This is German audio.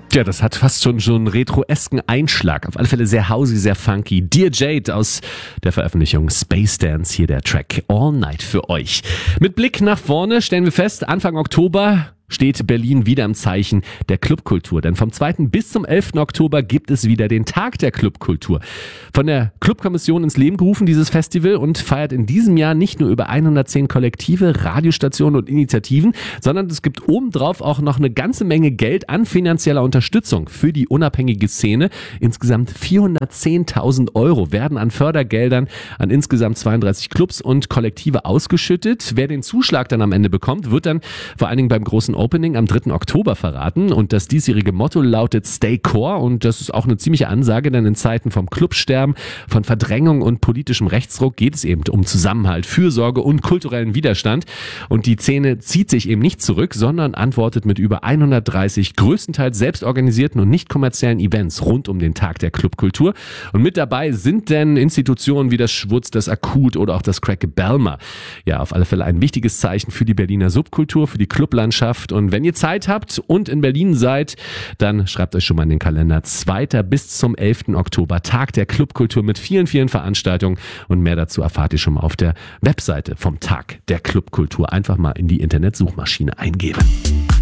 Ja, das hat fast schon so einen retro-esken Einschlag. Auf alle Fälle sehr housey, sehr funky. Dear Jade aus der Veröffentlichung Space Dance, hier der Track All Night für euch. Mit Blick nach vorne stellen wir fest, Anfang Oktober steht Berlin wieder im Zeichen der Clubkultur. Denn vom 2. bis zum 11. Oktober gibt es wieder den Tag der Clubkultur. Von der Clubkommission ins Leben gerufen, dieses Festival, und feiert in diesem Jahr nicht nur über 110 Kollektive, Radiostationen und Initiativen, sondern es gibt obendrauf auch noch eine ganze Menge Geld an finanzieller Unterstützung für die unabhängige Szene. Insgesamt 410.000 € werden an Fördergeldern an insgesamt 32 Clubs und Kollektive ausgeschüttet. Wer den Zuschlag dann am Ende bekommt, wird dann vor allen Dingen beim großen Opening am 3. Oktober verraten, und das diesjährige Motto lautet Stay Core, und das ist auch eine ziemliche Ansage, denn in Zeiten vom Clubsterben, von Verdrängung und politischem Rechtsruck geht es eben um Zusammenhalt, Fürsorge und kulturellen Widerstand, und die Szene zieht sich eben nicht zurück, sondern antwortet mit über 130 größtenteils selbstorganisierten und nicht kommerziellen Events rund um den Tag der Clubkultur, und mit dabei sind denn Institutionen wie das Schwutz, das Akut oder auch das Crack Belmer. Ja, auf alle Fälle ein wichtiges Zeichen für die Berliner Subkultur, für die Clublandschaft. Und wenn ihr Zeit habt und in Berlin seid, dann schreibt euch schon mal in den Kalender. 2. bis zum 11. Oktober, Tag der Clubkultur mit vielen, vielen Veranstaltungen, und mehr dazu erfahrt ihr schon mal auf der Webseite vom Tag der Clubkultur. Einfach mal in die Internetsuchmaschine eingeben.